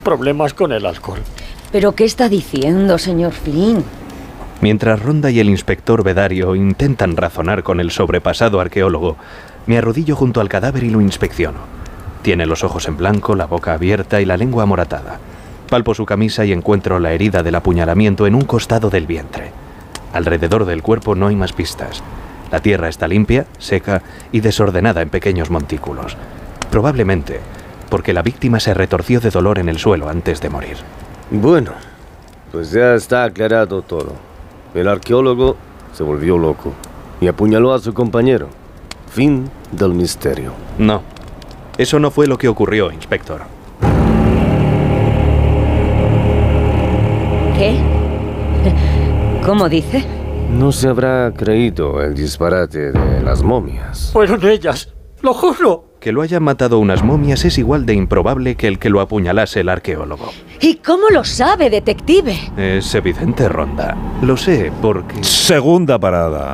problemas con el alcohol. ¿Pero qué está diciendo, señor Flynn? Mientras Ronda y el inspector Bedario intentan razonar con el sobrepasado arqueólogo, me arrodillo junto al cadáver y lo inspecciono. Tiene los ojos en blanco, la boca abierta y la lengua amoratada. Palpo su camisa y encuentro la herida del apuñalamiento en un costado del vientre. Alrededor del cuerpo no hay más pistas. La tierra está limpia, seca y desordenada en pequeños montículos. Probablemente porque la víctima se retorció de dolor en el suelo antes de morir. Bueno, pues ya está aclarado todo. El arqueólogo se volvió loco y apuñaló a su compañero. Fin del misterio. No, eso no fue lo que ocurrió, inspector. ¿Qué? ¿Cómo dice? No se habrá creído el disparate de las momias. Fueron ellas, lo juro. Que lo hayan matado unas momias es igual de improbable que el que lo apuñalase el arqueólogo. ¿Y cómo lo sabe, detective? Es evidente, Ronda. Lo sé porque... Segunda parada.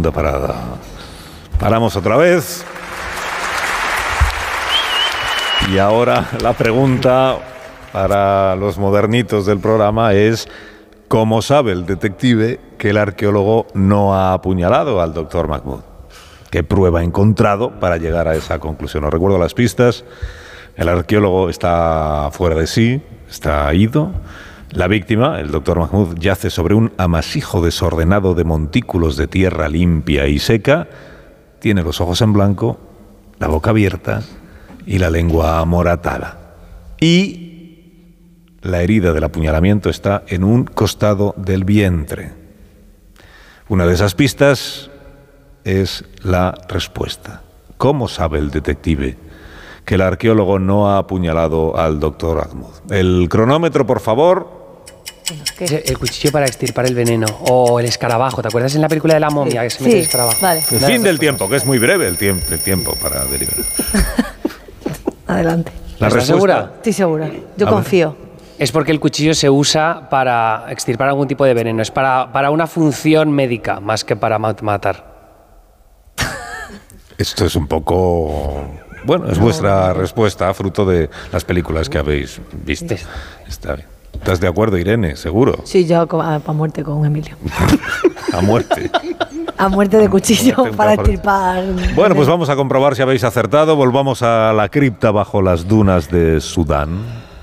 Paramos otra vez. Y ahora la pregunta para los modernitos del programa es: ¿cómo sabe el detective que el arqueólogo no ha apuñalado al doctor Mahmoud? ¿Qué prueba ha encontrado para llegar a esa conclusión? Os recuerdo las pistas. El arqueólogo está fuera de sí, está ido. La víctima, el doctor Mahmoud, yace sobre un amasijo desordenado de montículos de tierra limpia y seca. Tiene los ojos en blanco, la boca abierta y la lengua amoratada. Y la herida del apuñalamiento está en un costado del vientre. Una de esas pistas es la respuesta. ¿Cómo sabe el detective que el arqueólogo no ha apuñalado al doctor Mahmoud? El cronómetro, por favor. El cuchillo para extirpar el veneno. O el escarabajo. ¿Te acuerdas en la película de la momia que se mete el escarabajo? Vale. El fin del tiempo, que es muy breve el tiempo para deliberar. Adelante. ¿La ¿Estás respuesta? segura? Estoy segura. Yo A ver. confío. Es porque el cuchillo se usa para extirpar algún tipo de veneno. Es para una función médica, más que para matar. Esto es un poco... Bueno, es vuestra respuesta, fruto de las películas que habéis visto. Está bien. ¿Estás de acuerdo, Irene? ¿Seguro? Sí, yo a muerte con Emilio. A muerte. A muerte de cuchillo Muerte, para un capo. extirpar. Bueno, pues vamos a comprobar si habéis acertado. Volvamos a la cripta bajo las dunas de Sudán.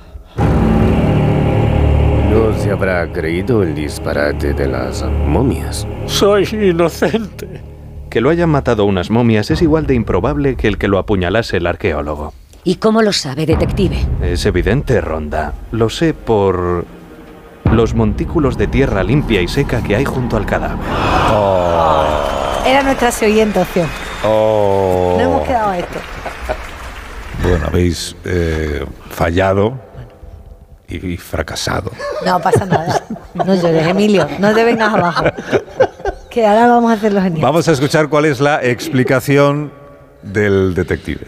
No se habrá creído el disparate de las momias. Soy inocente. Que lo hayan matado unas momias es igual de improbable que el que lo apuñalase el arqueólogo. ¿Y cómo lo sabe, detective? Es evidente, Ronda. Lo sé por los montículos de tierra limpia y seca que hay junto al cadáver. Era nuestra siguiente opción. Oh. No hemos quedado a esto. Bueno, habéis fallado y fracasado. No pasa nada. No llores, Emilio. No te vengas abajo. Que ahora vamos a hacerlo genial. Vamos a escuchar cuál es la explicación del detective.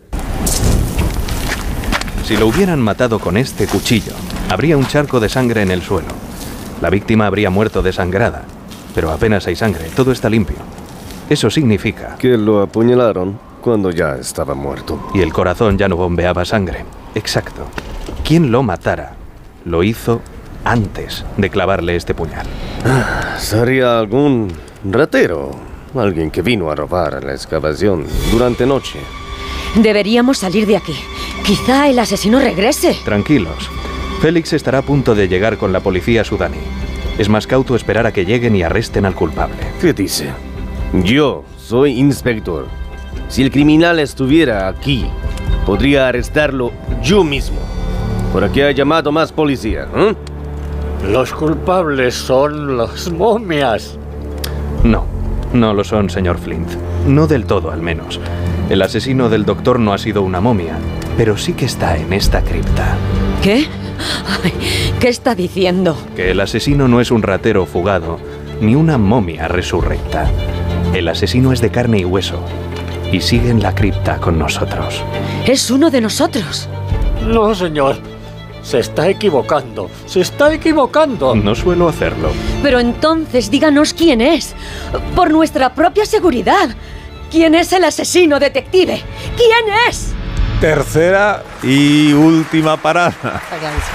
Si lo hubieran matado con este cuchillo, habría un charco de sangre en el suelo. La víctima habría muerto desangrada, pero apenas hay sangre, todo está limpio. Eso significa... Que lo apuñalaron cuando ya estaba muerto. Y el corazón ya no bombeaba sangre. Exacto. Quien lo matara, lo hizo antes de clavarle este puñal. Sería algún ratero, alguien que vino a robar la excavación durante noche. Deberíamos salir de aquí. Quizá el asesino regrese. Tranquilos. Félix estará a punto de llegar con la policía sudaní. Es más cauto esperar a que lleguen y arresten al culpable. ¿Qué dice? Yo soy inspector. Si el criminal estuviera aquí, podría arrestarlo yo mismo. ¿Por qué ha llamado más policía? Los culpables son las momias. No, no lo son, señor Flint. No del todo, al menos. El asesino del doctor no ha sido una momia, pero sí que está en esta cripta. ¿Qué? Ay, ¿qué está diciendo? Que el asesino no es un ratero fugado, ni una momia resurrecta. El asesino es de carne y hueso, y sigue en la cripta con nosotros. Es uno de nosotros. No, señor. Se está equivocando. Se está equivocando. No suelo hacerlo. Pero entonces díganos quién es. Por nuestra propia seguridad. ¿Quién es el asesino, detective? ¿Quién es? Tercera y última parada. Está clarísimo.